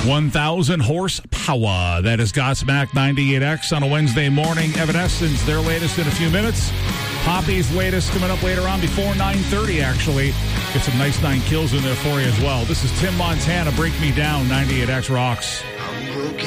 1,000 horsepower. That is Godsmack 98X on a Wednesday morning. Evanescence, their latest in a few minutes. Poppy's latest coming up later on before 9:30, actually. Get some nice 9 kills in there for you as well. This is Tim Montana, Break Me Down, 98X Rocks.